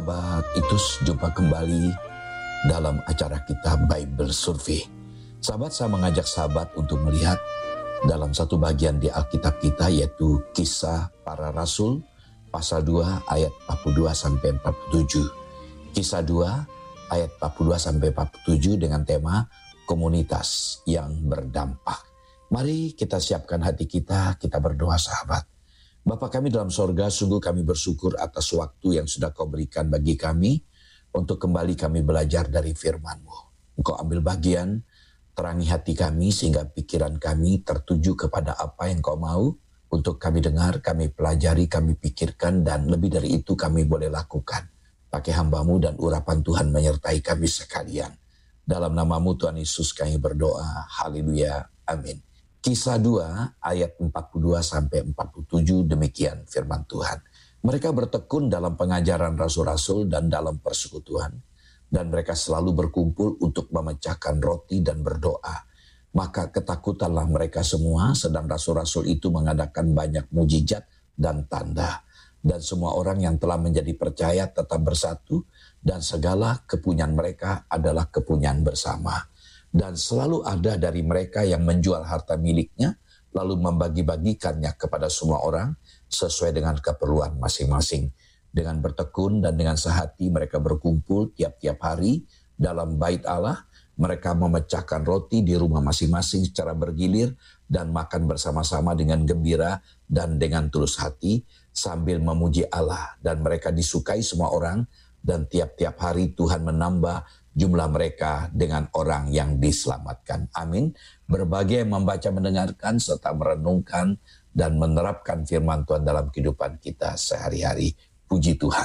Sahabat Itus, jumpa kembali dalam acara kita Bible Survey. Sahabat, saya mengajak sahabat untuk melihat dalam satu bagian di Alkitab kita, yaitu Kisah Para Rasul pasal 2 ayat 42 sampai 47. Kisah 2 ayat 42 sampai 47 dengan tema komunitas yang berdampak. Mari kita siapkan hati kita berdoa sahabat. Bapa kami dalam sorga, sungguh kami bersyukur atas waktu yang sudah Kau berikan bagi kami untuk kembali kami belajar dari firman-Mu. Engkau ambil bagian, terangi hati kami sehingga pikiran kami tertuju kepada apa yang Kau mau untuk kami dengar, kami pelajari, kami pikirkan, dan lebih dari itu kami boleh lakukan. Pakai hamba-Mu dan urapan Tuhan menyertai kami sekalian. Dalam nama-Mu Tuhan Yesus kami berdoa. Haleluya. Amin. Kisah 2 ayat 42 sampai 47 demikian firman Tuhan. Mereka bertekun dalam pengajaran rasul-rasul dan dalam persekutuan, dan mereka selalu berkumpul untuk memecahkan roti dan berdoa. Maka ketakutanlah mereka semua, sedang rasul-rasul itu mengadakan banyak mujizat dan tanda. Dan semua orang yang telah menjadi percaya tetap bersatu, dan segala kepunyaan mereka adalah kepunyaan bersama. Dan selalu ada dari mereka yang menjual harta miliknya, lalu membagi-bagikannya kepada semua orang sesuai dengan keperluan masing-masing. Dengan bertekun dan dengan sehati mereka berkumpul tiap-tiap hari dalam bait Allah. Mereka memecahkan roti di rumah masing-masing secara bergilir dan makan bersama-sama dengan gembira dan dengan tulus hati sambil memuji Allah. Dan mereka disukai semua orang, dan tiap-tiap hari Tuhan menambah jumlah mereka dengan orang yang diselamatkan. Amin. Berbagai membaca, mendengarkan, serta merenungkan dan menerapkan firman Tuhan dalam kehidupan kita sehari-hari. Puji Tuhan.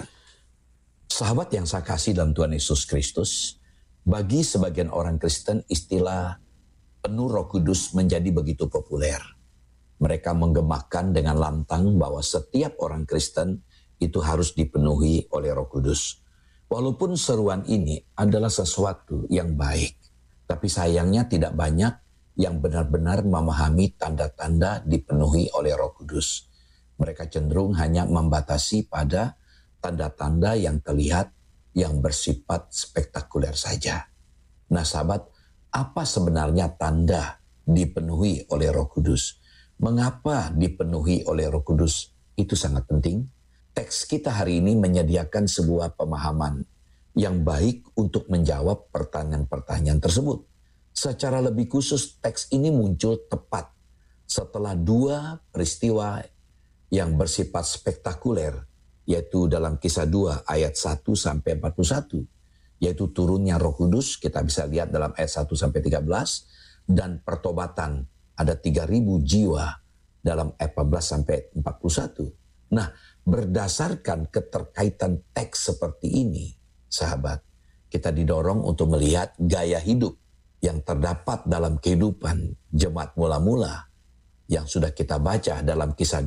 Sahabat yang saya kasih dalam Tuhan Yesus Kristus, bagi sebagian orang Kristen istilah penuh Roh Kudus menjadi begitu populer. Mereka menggemakan dengan lantang bahwa setiap orang Kristen itu harus dipenuhi oleh Roh Kudus. Walaupun seruan ini adalah sesuatu yang baik, tapi sayangnya tidak banyak yang benar-benar memahami tanda-tanda dipenuhi oleh Roh Kudus. Mereka cenderung hanya membatasi pada tanda-tanda yang terlihat yang bersifat spektakuler saja. Nah sahabat, apa sebenarnya tanda dipenuhi oleh Roh Kudus? Mengapa dipenuhi oleh Roh Kudus? Itu sangat penting. Teks kita hari ini menyediakan sebuah pemahaman yang baik untuk menjawab pertanyaan-pertanyaan tersebut. Secara lebih khusus, teks ini muncul tepat setelah dua peristiwa yang bersifat spektakuler, yaitu dalam Kisah 2 ayat 1 sampai 41, yaitu turunnya Roh Kudus, kita bisa lihat dalam ayat 1 sampai 13, dan pertobatan ada 3.000 jiwa dalam ayat 14 sampai 41. Nah, berdasarkan keterkaitan teks seperti ini, sahabat, kita didorong untuk melihat gaya hidup yang terdapat dalam kehidupan jemaat mula-mula yang sudah kita baca dalam Kisah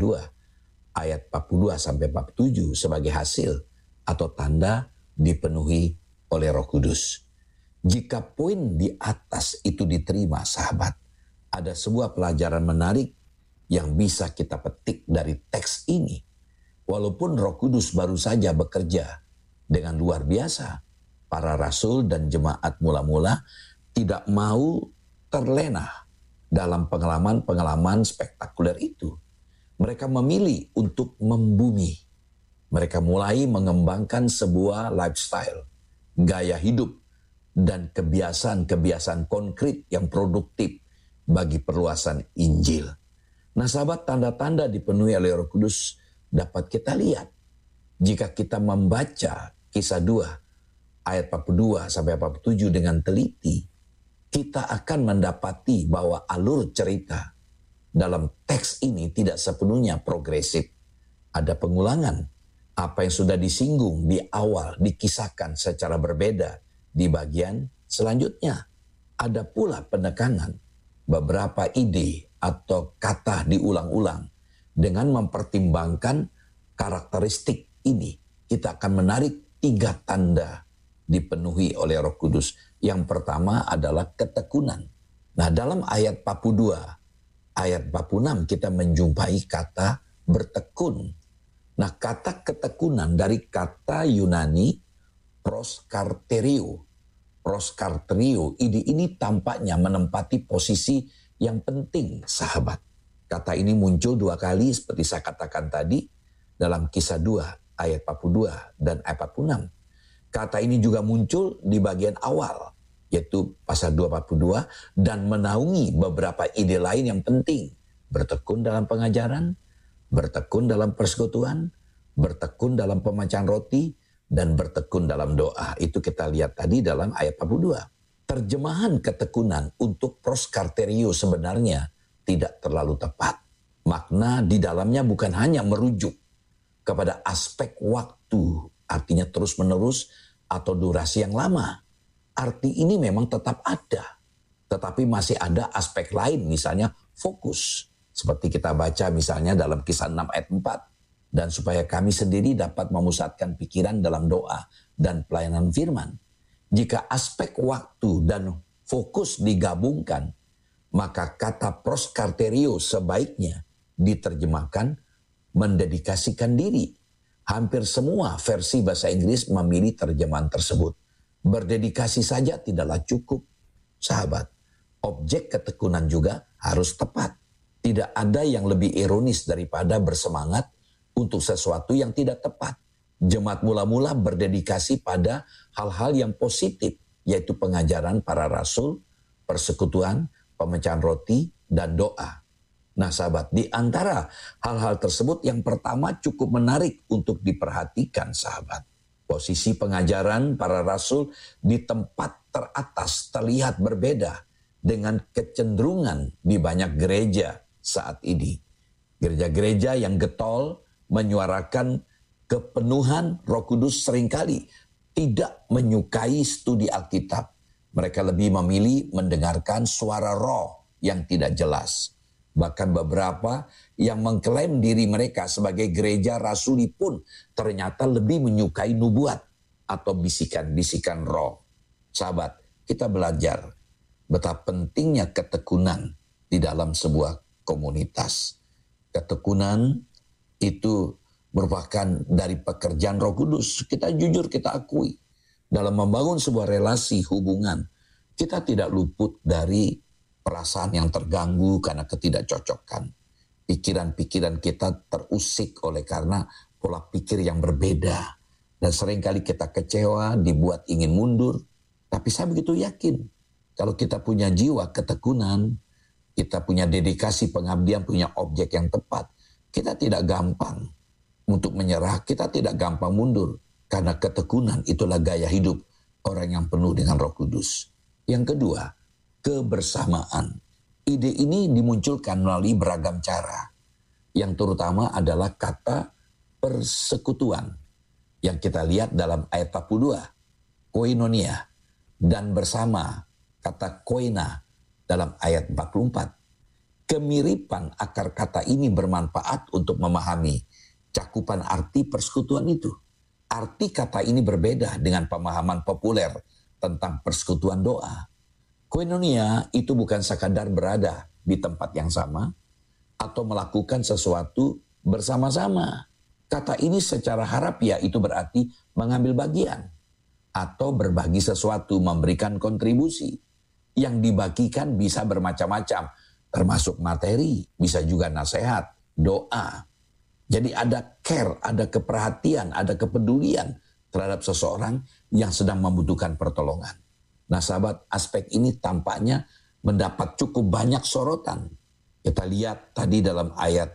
2 ayat 42 sampai 47 sebagai hasil atau tanda dipenuhi oleh Roh Kudus. Jika poin di atas itu diterima, sahabat, ada sebuah pelajaran menarik yang bisa kita petik dari teks ini. Walaupun Roh Kudus baru saja bekerja dengan luar biasa, para rasul dan jemaat mula-mula tidak mau terlena dalam pengalaman-pengalaman spektakuler itu. Mereka memilih untuk membumi. Mereka mulai mengembangkan sebuah lifestyle, gaya hidup, dan kebiasaan-kebiasaan konkret yang produktif bagi perluasan Injil. Nah sahabat, tanda-tanda dipenuhi oleh Roh Kudus dapat kita lihat jika kita membaca Kisah 2 ayat 42 sampai 47 dengan teliti. Kita akan mendapati bahwa alur cerita dalam teks ini tidak sepenuhnya progresif. Ada pengulangan. Apa yang sudah disinggung di awal dikisahkan secara berbeda di bagian selanjutnya. Ada pula penekanan. Beberapa ide atau kata diulang-ulang. Dengan mempertimbangkan karakteristik ini, kita akan menarik 3 tanda dipenuhi oleh Roh Kudus. Yang pertama adalah ketekunan. Nah, dalam ayat 42, ayat 46 kita menjumpai kata bertekun. Nah, kata ketekunan dari kata Yunani proskarterio. Proskarterio, ide ini tampaknya menempati posisi yang penting, sahabat. Kata ini muncul 2 kali seperti saya katakan tadi dalam Kisah 2 ayat 42 dan ayat 46. Kata ini juga muncul di bagian awal, yaitu pasal 242, dan menaungi beberapa ide lain yang penting. Bertekun dalam pengajaran, bertekun dalam persekutuan, bertekun dalam pemecahan roti, dan bertekun dalam doa. Itu kita lihat tadi dalam ayat 42. Terjemahan ketekunan untuk proskarterio sebenarnya tidak terlalu tepat. Makna di dalamnya bukan hanya merujuk kepada aspek waktu, artinya terus-menerus atau durasi yang lama. Arti ini memang tetap ada, tetapi masih ada aspek lain, misalnya fokus. Seperti kita baca misalnya dalam Kisah 6 ayat 4. Dan supaya kami sendiri dapat memusatkan pikiran dalam doa dan pelayanan firman. Jika aspek waktu dan fokus digabungkan, maka kata proskarterio sebaiknya diterjemahkan mendedikasikan diri. Hampir semua versi bahasa Inggris memilih terjemahan tersebut. Berdedikasi saja tidaklah cukup, sahabat. Objek ketekunan juga harus tepat. Tidak ada yang lebih ironis daripada bersemangat untuk sesuatu yang tidak tepat. Jemaat mula-mula berdedikasi pada hal-hal yang positif, yaitu pengajaran para rasul, persekutuan, pemecahan roti, dan doa. Nah sahabat, di antara hal-hal tersebut yang pertama cukup menarik untuk diperhatikan sahabat. Posisi pengajaran para rasul di tempat teratas terlihat berbeda dengan kecenderungan di banyak gereja saat ini. Gereja-gereja yang getol menyuarakan kepenuhan Roh Kudus seringkali tidak menyukai studi Alkitab. Mereka lebih memilih mendengarkan suara roh yang tidak jelas. Bahkan beberapa yang mengklaim diri mereka sebagai gereja rasuli pun ternyata lebih menyukai nubuat atau bisikan-bisikan roh. Sahabat, kita belajar betapa pentingnya ketekunan di dalam sebuah komunitas. Ketekunan itu merupakan dari pekerjaan Roh Kudus. Kita jujur, kita akui. Dalam membangun sebuah relasi hubungan, kita tidak luput dari perasaan yang terganggu karena ketidakcocokan. Pikiran-pikiran kita terusik oleh karena pola pikir yang berbeda. Dan seringkali kita kecewa, dibuat ingin mundur. Tapi saya begitu yakin, kalau kita punya jiwa ketekunan, kita punya dedikasi pengabdian, punya objek yang tepat, kita tidak gampang untuk menyerah, kita tidak gampang mundur. Karena ketekunan itulah gaya hidup orang yang penuh dengan Roh Kudus. Yang kedua, kebersamaan. Ide ini dimunculkan melalui beragam cara. Yang terutama adalah kata persekutuan. Yang kita lihat dalam ayat 42, koinonia. Dan bersama, kata koina dalam ayat 44. Kemiripan akar kata ini bermanfaat untuk memahami cakupan arti persekutuan itu. Arti kata ini berbeda dengan pemahaman populer tentang persekutuan doa. Koinonia itu bukan sekadar berada di tempat yang sama atau melakukan sesuatu bersama-sama. Kata ini secara harafiah itu berarti mengambil bagian atau berbagi sesuatu, memberikan kontribusi. Yang dibagikan bisa bermacam-macam, termasuk materi, bisa juga nasihat, doa. Jadi ada care, ada keperhatian, ada kepedulian terhadap seseorang yang sedang membutuhkan pertolongan. Nah sahabat, aspek ini tampaknya mendapat cukup banyak sorotan. Kita lihat tadi dalam ayat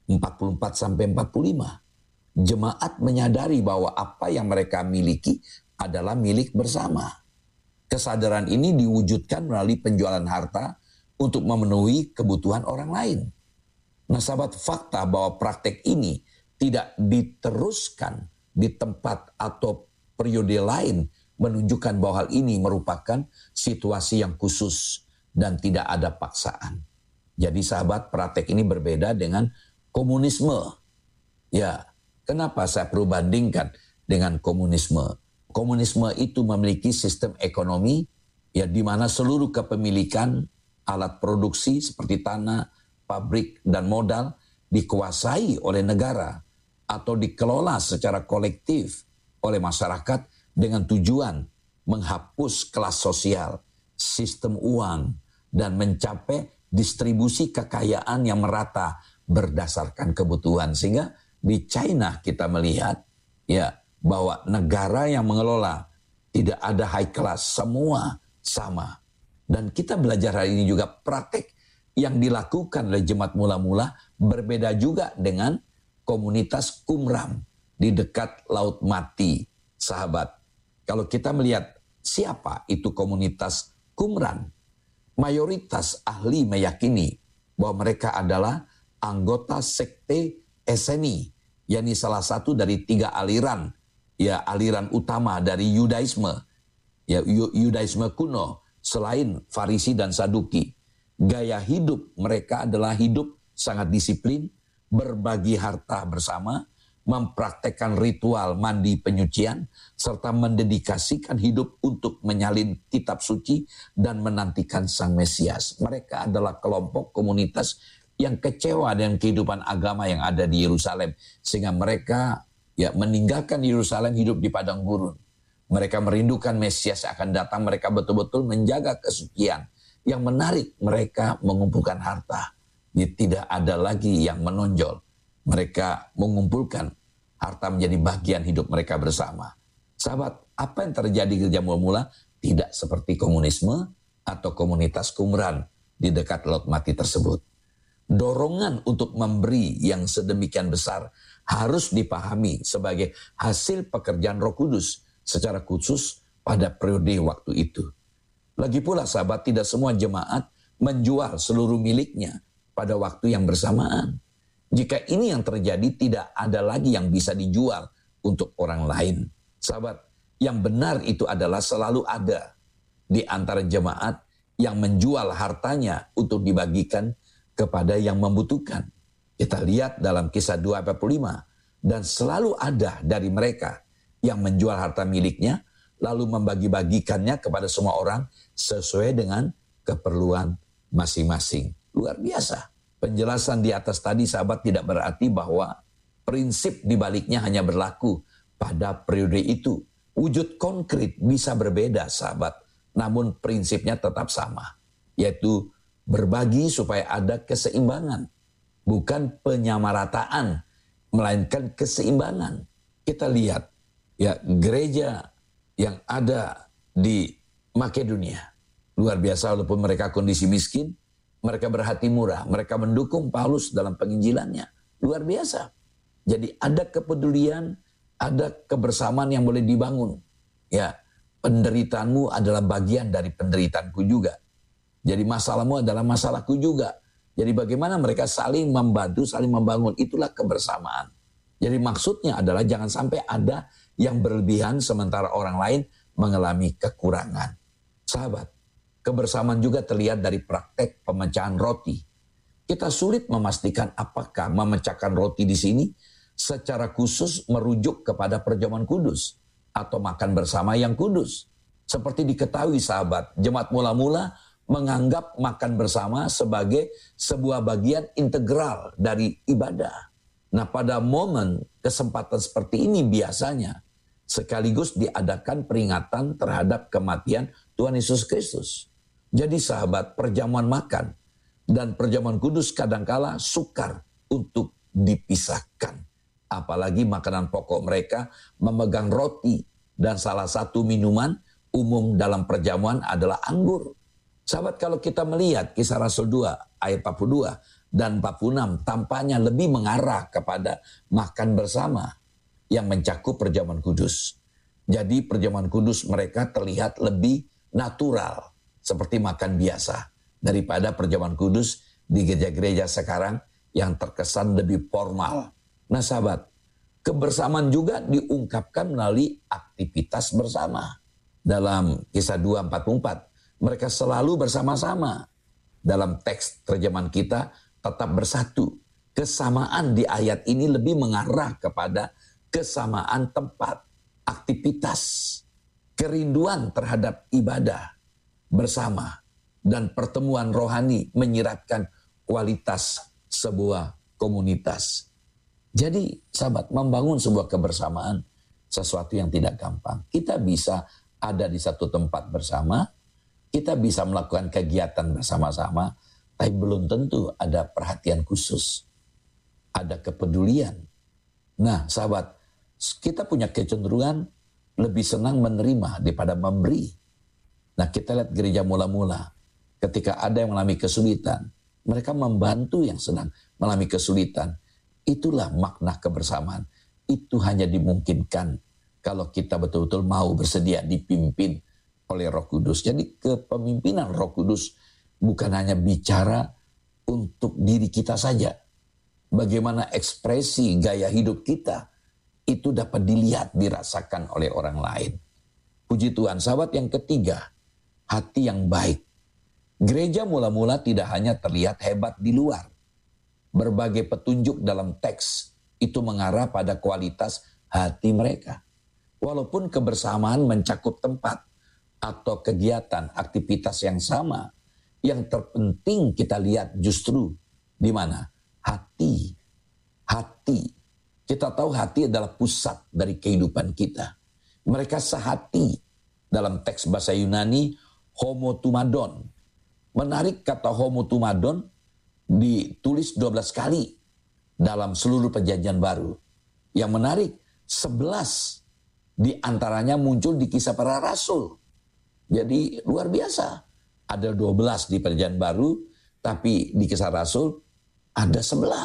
44-45. Jemaat menyadari bahwa apa yang mereka miliki adalah milik bersama. Kesadaran ini diwujudkan melalui penjualan harta untuk memenuhi kebutuhan orang lain. Nah sahabat, fakta bahwa praktek ini tidak diteruskan di tempat atau periode lain menunjukkan bahwa hal ini merupakan situasi yang khusus dan tidak ada paksaan. Jadi sahabat, praktek ini berbeda dengan komunisme. Ya, kenapa saya perlu bandingkan dengan komunisme? Komunisme itu memiliki sistem ekonomi ya di mana seluruh kepemilikan alat produksi seperti tanah, pabrik, dan modal dikuasai oleh negara atau dikelola secara kolektif oleh masyarakat dengan tujuan menghapus kelas sosial, sistem uang, dan mencapai distribusi kekayaan yang merata berdasarkan kebutuhan. Sehingga di China kita melihat ya bahwa negara yang mengelola tidak ada high class, semua sama. Dan kita belajar hari ini juga praktek yang dilakukan oleh jemaat mula-mula berbeda juga dengan komunitas Qumran di dekat Laut Mati. Sahabat, kalau kita melihat siapa itu komunitas Qumran, mayoritas ahli meyakini bahwa mereka adalah anggota sekte Eseni, yakni salah satu dari 3 aliran, ya aliran utama dari Yudaisme, ya Yudaisme kuno selain Farisi dan Saduki. Gaya hidup mereka adalah hidup sangat disiplin, berbagi harta bersama, mempraktekkan ritual mandi penyucian, serta mendedikasikan hidup untuk menyalin kitab suci dan menantikan Sang Mesias. Mereka adalah kelompok komunitas yang kecewa dengan kehidupan agama yang ada di Yerusalem, sehingga mereka ya meninggalkan Yerusalem, hidup di padang gurun. Mereka merindukan Mesias yang akan datang. Mereka betul-betul menjaga kesucian. Yang menarik, mereka mengumpulkan harta. Tidak ada lagi yang menonjol. Mereka mengumpulkan harta menjadi bagian hidup mereka bersama. Sahabat, apa yang terjadi di gereja mula-mula tidak seperti komunisme atau komunitas Qumran di dekat Laut Mati tersebut. Dorongan untuk memberi yang sedemikian besar harus dipahami sebagai hasil pekerjaan Roh Kudus secara khusus pada periode waktu itu. Lagi pula sahabat, tidak semua jemaat menjual seluruh miliknya pada waktu yang bersamaan. Jika ini yang terjadi, tidak ada lagi yang bisa dijual untuk orang lain. Sahabat, yang benar itu adalah selalu ada di antara jemaat yang menjual hartanya untuk dibagikan kepada yang membutuhkan. Kita lihat dalam Kisah 2:45, dan selalu ada dari mereka yang menjual harta miliknya, lalu membagi-bagikannya kepada semua orang sesuai dengan keperluan masing-masing. Luar biasa. Penjelasan di atas tadi sahabat tidak berarti bahwa prinsip di baliknya hanya berlaku pada periode itu. Wujud konkret bisa berbeda sahabat, namun prinsipnya tetap sama, yaitu berbagi supaya ada keseimbangan. Bukan penyamarataan, melainkan keseimbangan. Kita lihat ya gereja yang ada di Makedonia. Luar biasa, walaupun mereka kondisi miskin, mereka berhati murah, mereka mendukung Paulus dalam penginjilannya. Luar biasa. Jadi ada kepedulian, ada kebersamaan yang boleh dibangun. Ya, penderitaanmu adalah bagian dari penderitaanku juga. Jadi masalahmu adalah masalahku juga. Jadi bagaimana mereka saling membantu, saling membangun, itulah kebersamaan. Jadi maksudnya adalah jangan sampai ada yang berlebihan sementara orang lain mengalami kekurangan. Sahabat, kebersamaan juga terlihat dari praktek pemecahan roti. Kita sulit memastikan apakah memecahkan roti di sini secara khusus merujuk kepada perjamuan kudus atau makan bersama yang kudus. Seperti diketahui sahabat, jemaat mula-mula menganggap makan bersama sebagai sebuah bagian integral dari ibadah. Nah, pada momen kesempatan seperti ini biasanya sekaligus diadakan peringatan terhadap kematian Tuhan Yesus Kristus. Jadi sahabat, perjamuan makan dan perjamuan kudus kadangkala sukar untuk dipisahkan. Apalagi makanan pokok mereka memegang roti dan salah satu minuman umum dalam perjamuan adalah anggur. Sahabat, kalau kita melihat Kisah Rasul 2 ayat 42 dan 46 tampaknya lebih mengarah kepada makan bersama yang mencakup perjamuan kudus. Jadi perjamuan kudus mereka terlihat lebih natural seperti makan biasa daripada perjamuan kudus di gereja-gereja sekarang yang terkesan lebih formal. Nah sahabat, kebersamaan juga diungkapkan melalui aktivitas bersama. Dalam Kisah 2:44 mereka selalu bersama-sama. Dalam teks terjemahan kita tetap bersatu. Kesamaan di ayat ini lebih mengarah kepada kesamaan tempat, aktivitas, kerinduan terhadap ibadah bersama, dan pertemuan rohani menyiratkan kualitas sebuah komunitas. Jadi sahabat, membangun sebuah kebersamaan sesuatu yang tidak gampang. Kita bisa ada di satu tempat bersama, kita bisa melakukan kegiatan bersama-sama, tapi belum tentu ada perhatian khusus, ada kepedulian. Nah sahabat, kita punya kecenderungan lebih senang menerima daripada memberi. Nah kita lihat gereja mula-mula, ketika ada yang mengalami kesulitan, mereka membantu yang sedang mengalami kesulitan. Itulah makna kebersamaan. Itu hanya dimungkinkan kalau kita betul-betul mau bersedia dipimpin oleh Roh Kudus. Jadi kepemimpinan Roh Kudus bukan hanya bicara untuk diri kita saja. Bagaimana ekspresi gaya hidup kita itu dapat dilihat, dirasakan oleh orang lain. Puji Tuhan, sahabat, yang ketiga, hati yang baik. Gereja mula-mula tidak hanya terlihat hebat di luar. Berbagai petunjuk dalam teks itu mengarah pada kualitas hati mereka. Walaupun kebersamaan mencakup tempat atau kegiatan, aktivitas yang sama, yang terpenting kita lihat justru di mana? Hati. Hati. Kita tahu hati adalah pusat dari kehidupan kita. Mereka sehati. Dalam teks bahasa Yunani, homotumadon. Menarik, kata homotumadon ditulis 12 kali dalam seluruh perjanjian baru. Yang menarik, 11 di antaranya muncul di Kisah Para Rasul. Jadi luar biasa. Ada 12 di perjanjian baru, tapi di Kisah Rasul ada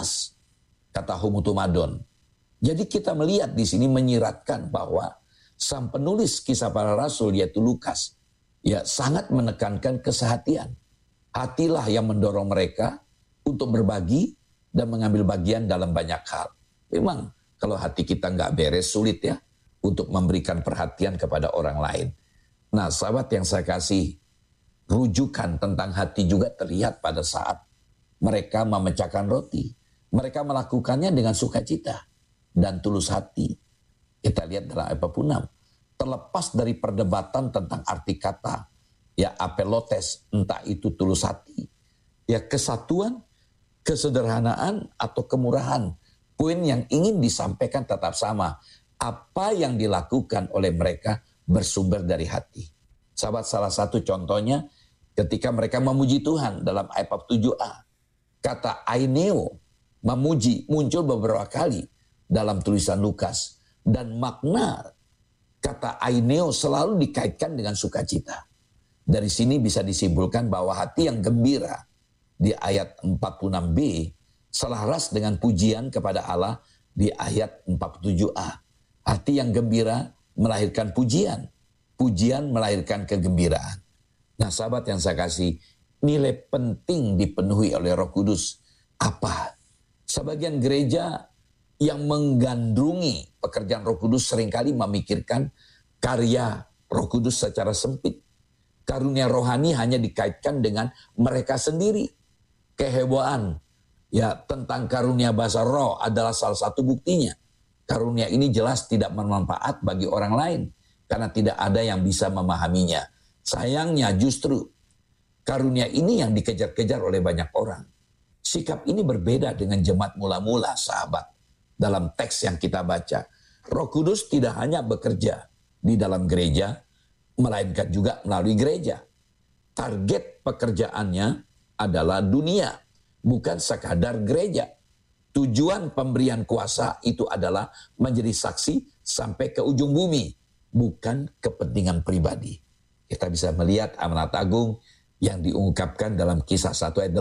11. Kata homotumadon. Jadi kita melihat di sini menyiratkan bahwa sang penulis Kisah Para Rasul yaitu Lukas, ya sangat menekankan kesehatian. Hatilah yang mendorong mereka untuk berbagi dan mengambil bagian dalam banyak hal. Memang kalau hati kita nggak beres, sulit ya untuk memberikan perhatian kepada orang lain. Nah sahabat yang saya kasih, rujukan tentang hati juga terlihat pada saat mereka memecahkan roti. Mereka melakukannya dengan sukacita dan tulus hati. Kita lihat dalam ayat 46. Terlepas dari perdebatan tentang arti kata, ya apelotes, entah itu tulus hati, ya kesatuan, kesederhanaan atau kemurahan. Poin yang ingin disampaikan tetap sama. Apa yang dilakukan oleh mereka bersumber dari hati. Sahabat, salah satu contohnya ketika mereka memuji Tuhan dalam ayat 47a. Kata aineo, memuji, muncul beberapa kali dalam tulisan Lukas. Dan makna kata aineo selalu dikaitkan dengan sukacita. Dari sini bisa disimpulkan bahwa hati yang gembira di ayat 46b selaras dengan pujian kepada Allah di ayat 47a. Hati yang gembira melahirkan pujian. Pujian melahirkan kegembiraan. Nah sahabat yang saya kasih, nilai penting dipenuhi oleh Roh Kudus. Apa? Sebagian gereja yang menggandrungi pekerjaan Roh Kudus seringkali memikirkan karya Roh Kudus secara sempit. Karunia rohani hanya dikaitkan dengan mereka sendiri. Kehebohan ya tentang karunia bahasa roh adalah salah satu buktinya. Karunia ini jelas tidak bermanfaat bagi orang lain karena tidak ada yang bisa memahaminya. Sayangnya justru karunia ini yang dikejar-kejar oleh banyak orang. Sikap ini berbeda dengan jemaat mula-mula, sahabat. Dalam teks yang kita baca, Roh Kudus tidak hanya bekerja di dalam gereja, melainkan juga melalui gereja. Target pekerjaannya adalah dunia, bukan sekadar gereja. Tujuan pemberian kuasa itu adalah menjadi saksi sampai ke ujung bumi, bukan kepentingan pribadi. Kita bisa melihat amanat agung yang diungkapkan dalam Kisah 1 ayat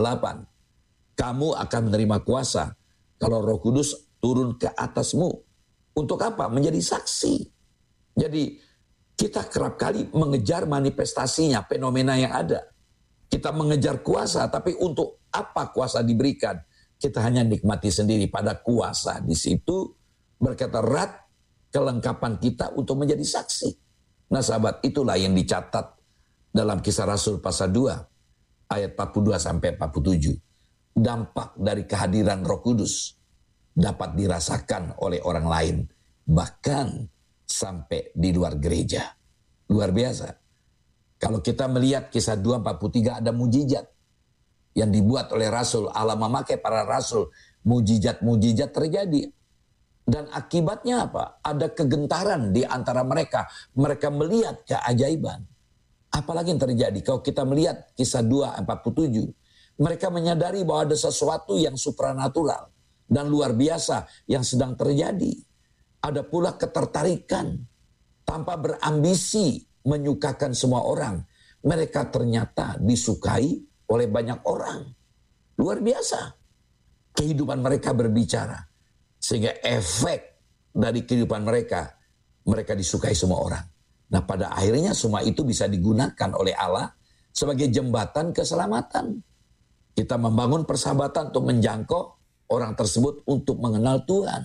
8. Kamu akan menerima kuasa kalau Roh Kudus turun ke atasmu. Untuk apa? Menjadi saksi. Jadi kita kerap kali mengejar manifestasinya, fenomena yang ada. Kita mengejar kuasa, tapi untuk apa kuasa diberikan? Kita hanya nikmati sendiri. Pada kuasa di situ berkata erat kelengkapan kita untuk menjadi saksi. Nah sahabat, itulah yang dicatat dalam Kisah Rasul pasal 2 ayat 42 sampai 47. Dampak dari kehadiran Roh Kudus dapat dirasakan oleh orang lain, bahkan sampai di luar gereja. Luar biasa. Kalau kita melihat Kisah 2:43 ada mujizat yang dibuat oleh Rasul. Allah memakai para Rasul. Mujizat-mujizat terjadi. Dan akibatnya apa? Ada kegentaran di antara mereka. Mereka melihat keajaiban. Apalagi yang terjadi kalau kita melihat Kisah 2:47. Mereka menyadari bahwa ada sesuatu yang supranatural dan luar biasa yang sedang terjadi. Ada pula ketertarikan tanpa berambisi menyukakan semua orang. Mereka ternyata disukai oleh banyak orang. Luar biasa. Kehidupan mereka berbicara. Sehingga efek dari kehidupan mereka, mereka disukai semua orang. Nah, pada akhirnya semua itu bisa digunakan oleh Allah sebagai jembatan keselamatan. Kita membangun persahabatan untuk menjangkau orang tersebut untuk mengenal Tuhan.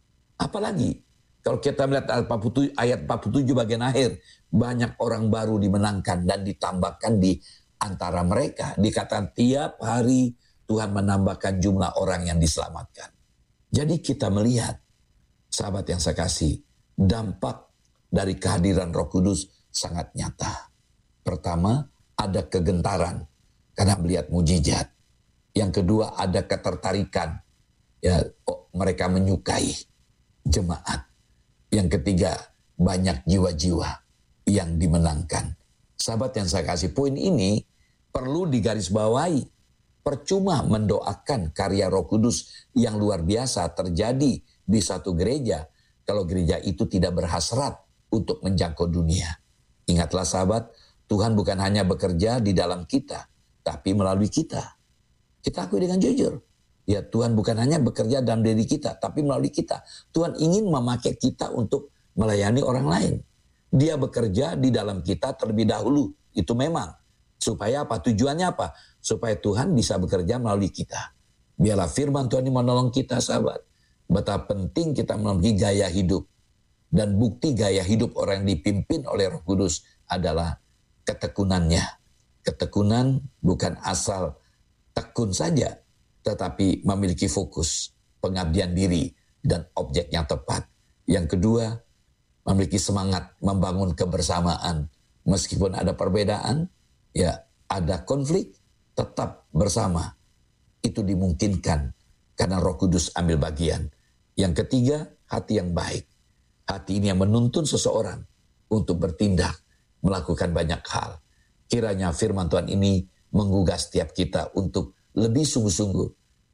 Apalagi kalau kita melihat ayat 47 bagian akhir, banyak orang baru dimenangkan dan ditambahkan di antara mereka. Dikatakan tiap hari Tuhan menambahkan jumlah orang yang diselamatkan. Jadi kita melihat, sahabat yang saya kasih, dampak dari kehadiran Roh Kudus sangat nyata. Pertama, ada kegentaran karena melihat mujizat. Yang kedua, ada ketertarikan. Ya, mereka menyukai jemaat. Yang ketiga, banyak jiwa-jiwa yang dimenangkan. Sahabat yang saya kasih, poin ini perlu digarisbawahi. Percuma mendoakan karya Roh Kudus yang luar biasa terjadi di satu gereja kalau gereja itu tidak berhasrat untuk menjangkau dunia. Ingatlah sahabat, Tuhan bukan hanya bekerja di dalam kita, tapi melalui kita. Kita akui dengan jujur. Ya, Tuhan bukan hanya bekerja dalam diri kita, tapi melalui kita. Tuhan ingin memakai kita untuk melayani orang lain. Dia bekerja di dalam kita terlebih dahulu. Itu memang. Supaya apa? Tujuannya apa? Supaya Tuhan bisa bekerja melalui kita. Biarlah firman Tuhan ini menolong kita, sahabat. Betapa penting kita memiliki gaya hidup. Dan bukti gaya hidup orang yang dipimpin oleh Roh Kudus adalah ketekunannya. Ketekunan bukan asal tekun saja, tetapi memiliki fokus, pengabdian diri, dan objek yang tepat. Yang kedua, memiliki semangat membangun kebersamaan. Meskipun ada perbedaan, ya ada konflik, tetap bersama. Itu dimungkinkan karena Roh Kudus ambil bagian. Yang ketiga, hati yang baik. Hati ini yang menuntun seseorang untuk bertindak, melakukan banyak hal. Kiranya firman Tuhan ini menggugah setiap kita untuk lebih sungguh-sungguh,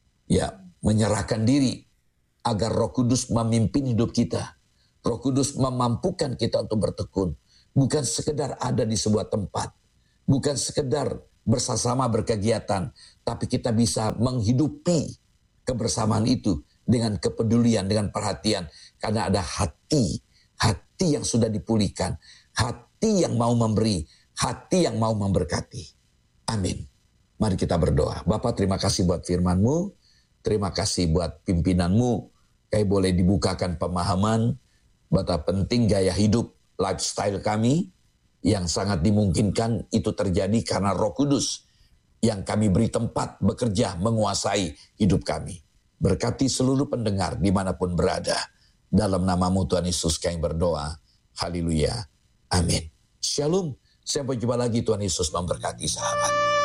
ya, menyerahkan diri agar Roh Kudus memimpin hidup kita. Roh Kudus memampukan kita untuk bertekun, bukan sekedar ada di sebuah tempat, bukan sekedar bersama berkegiatan, tapi kita bisa menghidupi kebersamaan itu dengan kepedulian, dengan perhatian, karena ada hati yang sudah dipulihkan, hati yang mau memberi, hati yang mau memberkati. Amin. Mari kita berdoa. Bapa, terima kasih buat firman-Mu, terima kasih buat pimpinan-Mu, kayak boleh dibukakan pemahaman betapa penting gaya hidup, lifestyle kami, yang sangat dimungkinkan itu terjadi karena Roh Kudus yang kami beri tempat bekerja menguasai hidup kami. Berkati seluruh pendengar dimanapun berada. Dalam nama-Mu Tuhan Yesus kami berdoa. Haleluya. Amin. Shalom. Sampai jumpa lagi. Tuhan Yesus memberkati sahabat.